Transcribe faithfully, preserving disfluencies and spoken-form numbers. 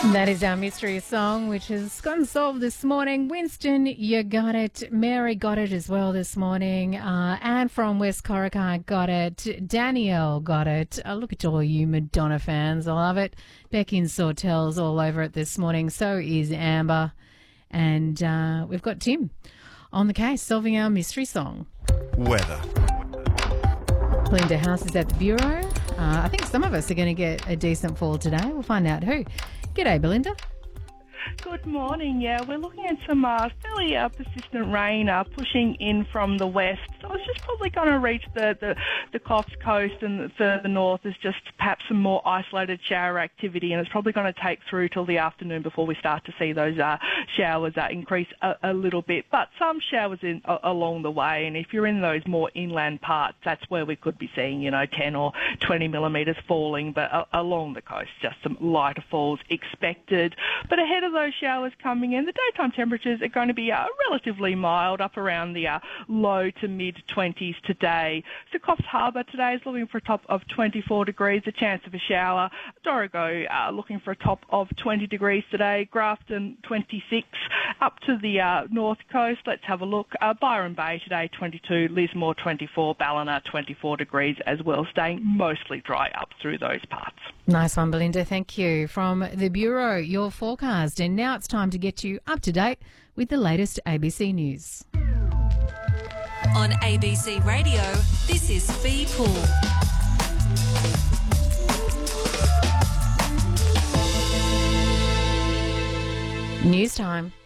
That is our mystery song, which has gotten solved this morning. Winston, you got it. Mary got it as well this morning. Uh, Anne from West Corica got it. Danielle got it. Uh, look at all you Madonna fans. I love it. Becky and Sawtell's all over it this morning. So is Amber. And uh, we've got Tim on the case solving our mystery song. Weather. Belinda House is at the Bureau. Uh, I think some of us are going to get a decent fall today. We'll find out who. G'day, Belinda. Good morning. Yeah, we're looking at some uh, fairly uh, persistent rain uh, pushing in from the west. So it's just probably going to reach the, the, the Coffs Coast, and further north is just perhaps some more isolated shower activity, and it's probably going to take through till the afternoon before we start to see those uh, showers uh, increase a, a little bit. But some showers in, uh, along the way, and if you're in those more inland parts, that's where we could be seeing, you know, ten or twenty millimetres falling, but uh, along the coast, just some lighter falls expected. But ahead of those showers coming in, the daytime temperatures are going to be uh, relatively mild, up around the uh, low to mid twenties today. So Coffs Harbour today is looking for a top of twenty-four degrees, a chance of a shower. Dorrigo uh, looking for a top of twenty degrees today. Grafton twenty-six. Up to the uh, north coast, let's have a look. Uh, Byron Bay today twenty-two, Lismore twenty-four, Ballina twenty-four degrees as well, staying mostly dry up through those parts. Nice one, Belinda. Thank you. From the Bureau, your forecast. And now it's time to get you up to date with the latest A B C News. On A B C Radio, this is Fee Pool. News time.